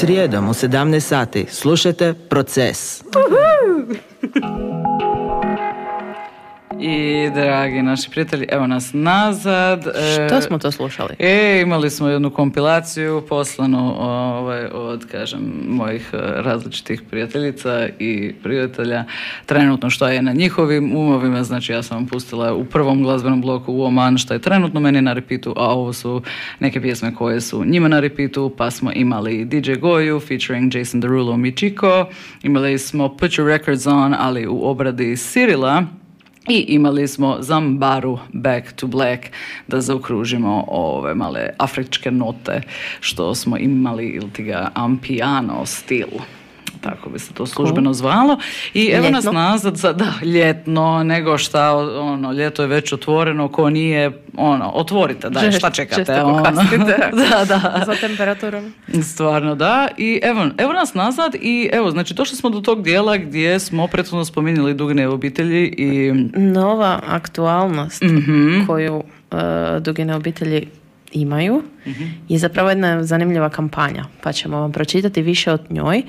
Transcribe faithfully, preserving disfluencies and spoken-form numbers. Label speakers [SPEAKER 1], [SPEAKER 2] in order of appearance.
[SPEAKER 1] srijedom u sedamnaest sati slušajte Proces.
[SPEAKER 2] I dragi naši prijatelji, evo nas nazad.
[SPEAKER 3] Što smo to slušali?
[SPEAKER 2] E, imali smo jednu kompilaciju poslanu ovaj, od, kažem, mojih različitih prijateljica i prijatelja. Trenutno što je na njihovim umovima, znači ja sam vam pustila u prvom glazbenom bloku u Oman što je trenutno meni na repeatu, a ovo su neke pjesme koje su njima na repeatu, pa smo imali D J Goju featuring Jason Derulo Michiko, imali smo Put Your Records On, ali u obradi Cyrila. I imali smo Zambaru Back to Black, da zaokružimo ove male afričke note što smo imali, ili ti ga ampiano stil, tako bi se to službeno zvalo. I evo ljetno. Nas nazad za, da, ljetno, nego šta, ono, ljeto je već otvoreno, ko nije, ono, otvorite, daj, šta čekate?
[SPEAKER 3] Često
[SPEAKER 2] ono. da, da.
[SPEAKER 3] Za temperaturom.
[SPEAKER 2] Stvarno, da. I evo, evo nas nazad i evo, znači, došli smo do tog dijela gdje smo prethodno spominjali Dugine obitelji i...
[SPEAKER 3] Nova aktualnost mm-hmm. koju uh, Dugine obitelji imaju mm-hmm. je zapravo jedna zanimljiva kampanja, pa ćemo vam pročitati više o njoj.